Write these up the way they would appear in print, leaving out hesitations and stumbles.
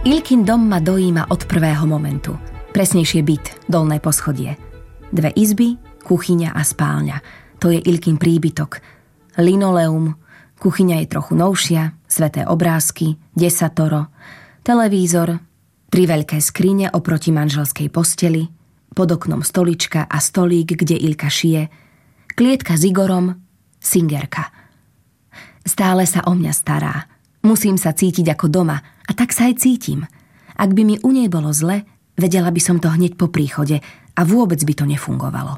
Ilkin dom ma dojíma od prvého momentu. Presnejšie byt, dolné poschodie. 2 izby, kuchyňa a spálňa. To je Ilkin príbytok. Linoleum, kuchyňa je trochu novšia, sväté obrázky, desatoro, televízor, 3 veľké skrine oproti manželskej posteli, pod oknom stolička a stolík, kde Ilka šije, klietka s Igorom, singerka. Stále sa o mňa stará. Musím sa cítiť ako doma a tak sa aj cítim. Ak by mi u nej bolo zle, vedela by som to hneď po príchode a vôbec by to nefungovalo.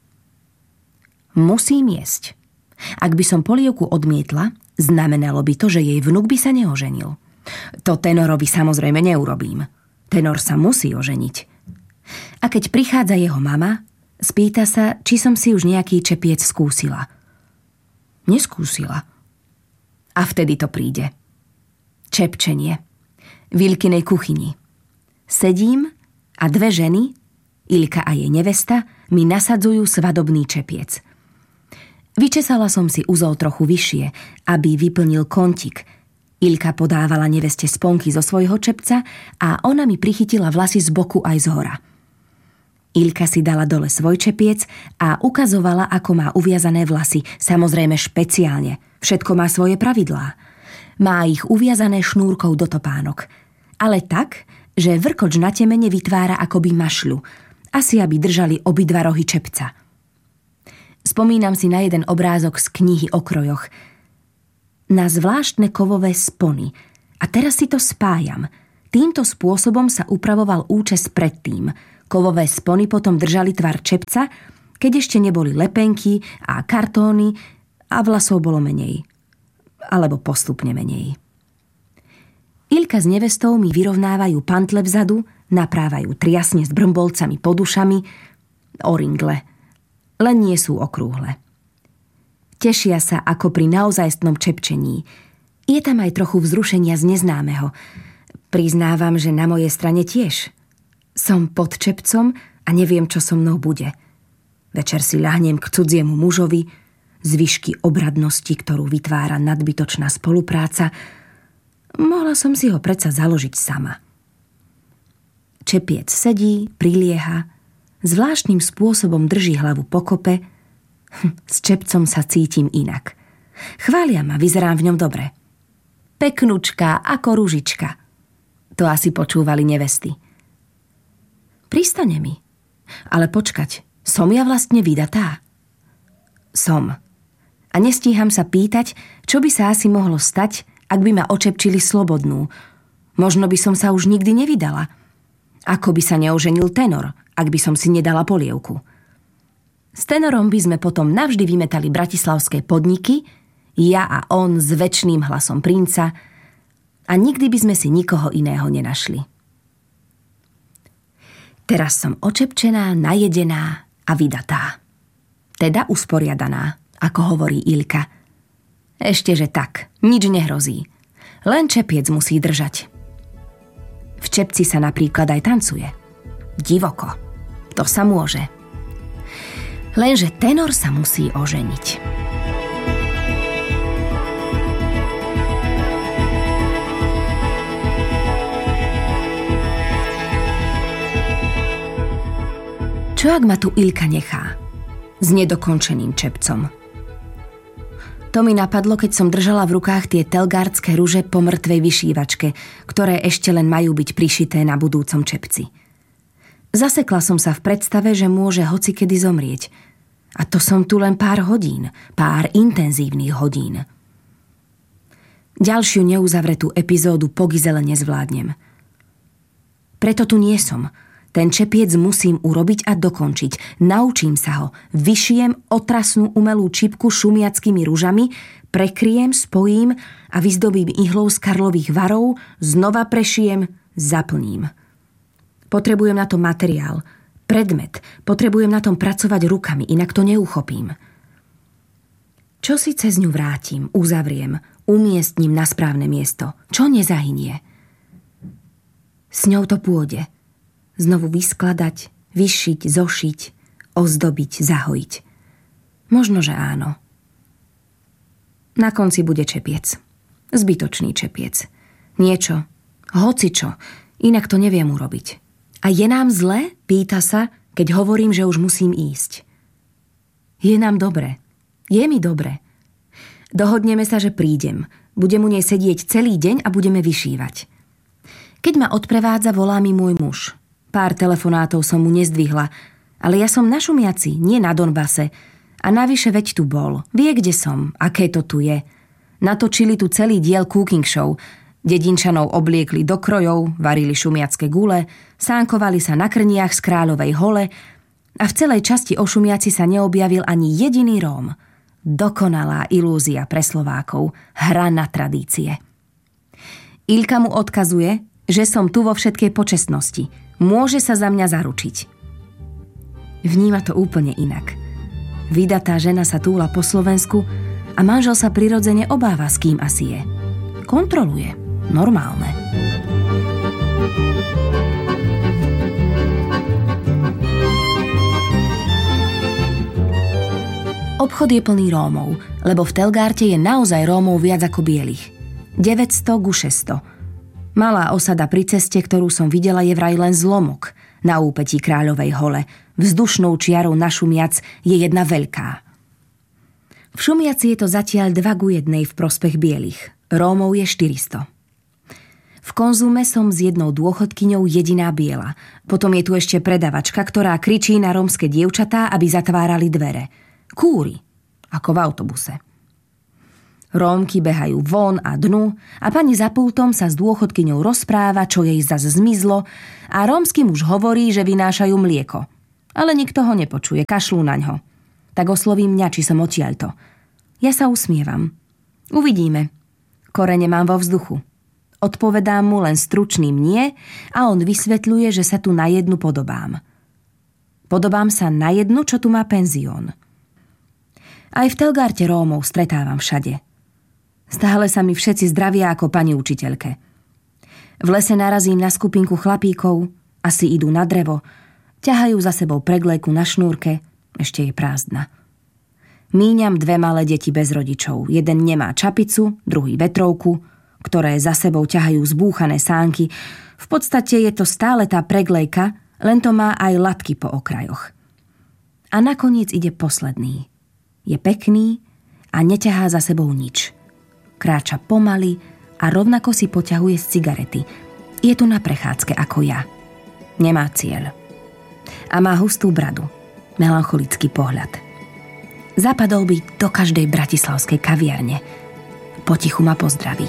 Musím jesť. Ak by som polievku odmietla, znamenalo by to, že jej vnuk by sa neoženil. To tenorovi samozrejme neurobím. Tenor sa musí oženiť. A keď prichádza jeho mama, spýta sa, či som si už nejaký čepiec skúsila. Neskúsila. A vtedy to príde. Čepčenie. V Ilkinej kuchyni. Sedím a 2 ženy, Ilka a jej nevesta, mi nasadzujú svadobný čepiec. Vyčesala som si uzol trochu vyššie, aby vyplnil kontík. Ilka podávala neveste sponky zo svojho čepca a ona mi prichytila vlasy z boku aj z hora. Ilka si dala dole svoj čepiec a ukazovala, ako má uviazané vlasy, samozrejme špeciálne. Všetko má svoje pravidlá. Má ich uviazané šnúrkou do topánok. Ale tak, že vrkoč na temene vytvára akoby mašľu. Asi aby držali obidva rohy čepca. Spomínam si na jeden obrázok z knihy o krojoch. Na zvláštne kovové spony. A teraz si to spájam. Týmto spôsobom sa upravoval účes predtým. Kovové spony potom držali tvar čepca, keď ešte neboli lepenky a kartóny a vlasov bolo menej. Alebo postupne menej. Ilka s nevestou mi vyrovnávajú pantle vzadu, naprávajú triasne s brmbolcami pod ušami, oringle. Len nie sú okrúhle. Tešia sa ako pri naozajstnom čepčení. Je tam aj trochu vzrušenia z neznámeho. Priznávam, že na mojej strane tiež. Som pod čepcom a neviem, čo so mnou bude. Večer si ľahnem k cudziemu mužovi, zvyšky obradnosti, ktorú vytvára nadbytočná spolupráca. Mohla som si ho predsa založiť sama. Čepiec sedí, prilieha, zvláštnym spôsobom drží hlavu pokope. S čepcom sa cítim inak. Chvália ma, vyzerám v ňom dobre. Peknučka ako ružička. To asi počúvali nevesty. Pristane mi. Ale počkať, som ja vlastne vydatá? Som. A nestíham sa pýtať, čo by sa asi mohlo stať, ak by ma očepčili slobodnú. Možno by som sa už nikdy nevydala. Ako by sa neoženil tenor, ak by som si nedala polievku. S tenorom by sme potom navždy vymetali bratislavské podniky, ja a on s večným hlasom princa, a nikdy by sme si nikoho iného nenašli. Teraz som očepčená, najedená a vydatá. Teda usporiadaná, ako hovorí Ilka. Ešteže tak, nič nehrozí. Len čepiec musí držať. V čepci sa napríklad aj tancuje. Divoko. To sa môže. Lenže tenor sa musí oženiť. Čo ak ma tu Ilka nechá? S nedokončeným čepcom. To mi napadlo, keď som držala v rukách tie telgardské ruže po mŕtvej vyšívačke, ktoré ešte len majú byť prišité na budúcom čepci. Zasekla som sa v predstave, že môže hocikedy zomrieť. A to som tu len pár hodín, pár intenzívnych hodín. Ďalšiu neuzavretú epizódu po Gizele nezvládnem. Preto tu nie som. Ten čepiec musím urobiť a dokončiť. Naučím sa ho. Vyšijem otrasnú umelú čipku šumiackými ružami, prekryjem, spojím a vyzdobím ihlou z karlových varov, znova prešijem, zaplním. Potrebujem na to materiál, predmet, potrebujem na tom pracovať rukami, inak to neuchopím. Čo si cez ňu vrátim, uzavriem, umiestním na správne miesto, čo nezahynie. S ňou to pôjde. Znovu vyskladať, vyšiť, zošiť, ozdobiť, zahojiť. Možno, že áno. Na konci bude čepiec. Zbytočný čepiec. Niečo, hocičo, Inak to neviem urobiť. A je nám zle? Pýta sa, keď hovorím, že už musím ísť. Je nám dobre. Je mi dobre. Dohodneme sa, že prídem. Budem u nej sedieť celý deň a budeme vyšívať. Keď ma odprevádza, volá mi môj muž. Pár telefonátov som mu nezdvihla, ale ja som na Šumiaci, nie na Donbase. A navyše veď tu bol. Vie, kde som, aké to tu je. Natočili tu celý diel cooking show. Dedinčanov obliekli do krojov, varili šumiacké gule, sánkovali sa na krniach z Kráľovej hole a v celej časti o Šumiaci sa neobjavil ani jediný Róm. Dokonalá ilúzia pre Slovákov, hra na tradície. Ilka mu odkazuje, že som tu vo všetkej počestnosti. Môže sa za mňa zaručiť. Vníma to úplne inak. Vydatá žena sa túla po Slovensku a manžel sa prirodzene obáva, s kým asi je. Kontroluje. Normálne. Obchod je plný Rómov, lebo v Telgárte je naozaj Rómov viac ako bielých. 900-600. Malá osada pri ceste, ktorú som videla, je vraj len zlomok. Na úpetí Kráľovej hole, vzdušnou čiarou na Šumiac, je jedna veľká. V Šumiaci je to zatiaľ 2:1 v prospech bielých. Rómov je 400. V Konzume som s jednou dôchodkyňou jediná biela. Potom je tu ešte predavačka, ktorá kričí na rómske dievčatá, aby zatvárali dvere. Kúri, ako v autobuse. Rómky behajú von a dnu a pani za pultom sa s dôchodkyňou rozpráva, čo jej zase zmizlo a rómsky muž hovorí, že vynášajú mlieko. Ale nikto ho nepočuje, kašľú naňho. Tak osloví mňa, či som odtiaľto. Ja sa usmievam. Uvidíme. Korene mám vo vzduchu. Odpovedám mu len stručným nie a on vysvetľuje, že sa tu na jednu podobám. Podobám sa na jednu, čo tu má penzión. Aj v Telgárte Rómov stretávam všade. Stále sa mi všetci zdravia ako pani učiteľke. V lese narazím na skupinku chlapíkov, asi idú na drevo, ťahajú za sebou preglejku na šnúrke, ešte je prázdna. Míňam 2 malé deti bez rodičov. Jeden nemá čapicu, druhý vetrovku, ktoré za sebou ťahajú zbúchané sánky. V podstate je to stále tá preglejka, len to má aj latky po okrajoch. A nakoniec ide posledný. Je pekný a neťahá za sebou nič. Kráča pomaly a rovnako si poťahuje z cigarety. Je tu na prechádzke ako ja. Nemá cieľ. A má hustú bradu. Melancholický pohľad. Zapadol by do každej bratislavskej kaviarne. Potichu ma pozdraví.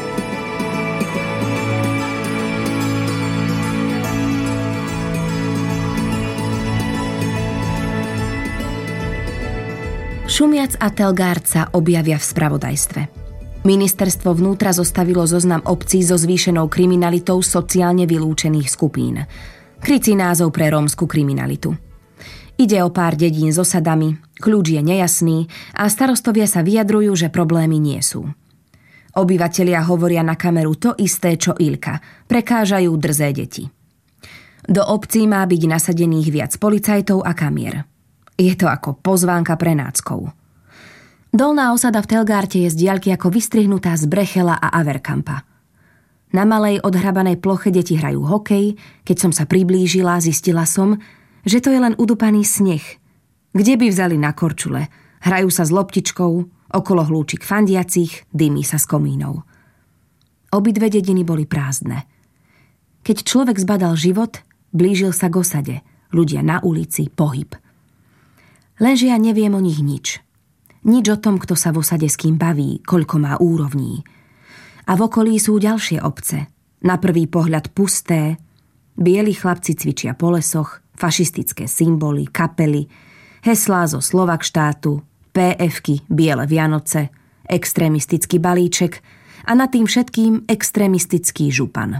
Šumiac a Telgárd sa objavia v spravodajstve. Ministerstvo vnútra zostavilo zoznam obcí so zvýšenou kriminalitou sociálne vylúčených skupín. Krycí názov pre rómsku kriminalitu. Ide o pár dedín s osadami, kľúč je nejasný a starostovia sa vyjadrujú, že problémy nie sú. Obyvatelia hovoria na kameru to isté, čo Ilka. Prekážajú drzé deti. Do obcí má byť nasadených viac policajtov a kamier. Je to ako pozvánka pre náckov. Dolná osada v Telgárte je z diaľky ako vystrihnutá z Brechela a Averkampa. Na malej odhrabanej ploche deti hrajú hokej, keď som sa priblížila, zistila som, že to je len udupaný sneh. Kde by vzali na korčule? Hrajú sa s loptičkou, okolo hlúčik fandiacich, dymí sa z komínov. Obidve dediny boli prázdne. Keď človek zbadal život, blížil sa k osade. Ľudia na ulici, pohyb. Lenže ja neviem o nich nič. Nič o tom, kto sa v osade s kým baví, koľko má úrovní. A v okolí sú ďalšie obce. Na prvý pohľad pusté. Bieli chlapci cvičia po lesoch, fašistické symboly, kapely, heslá zo Slovakštátu, PF-ky, biele Vianoce, extrémistický balíček a nad tým všetkým extrémistický župan.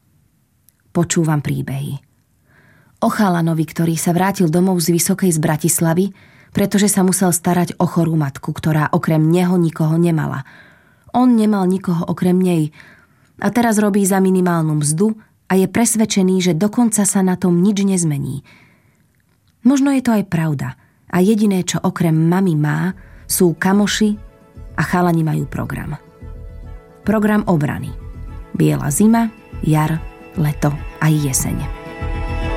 Počúvam príbehy. O chalanovi, ktorý sa vrátil domov z Vysokej z Bratislavy, pretože sa musel starať o chorú matku, ktorá okrem neho nikoho nemala. On nemal nikoho okrem nej a teraz robí za minimálnu mzdu a je presvedčený, že dokonca sa na tom nič nezmení. Možno je to aj pravda a jediné, čo okrem mami má, sú kamoši a chalani majú program. Program obrany. Biela zima, jar, leto aj jeseň.